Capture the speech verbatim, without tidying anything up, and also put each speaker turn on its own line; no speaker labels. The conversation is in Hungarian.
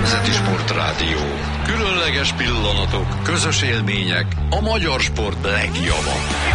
Nemzeti Sportrádió. Különleges pillanatok, közös élmények, a magyar sport legjava.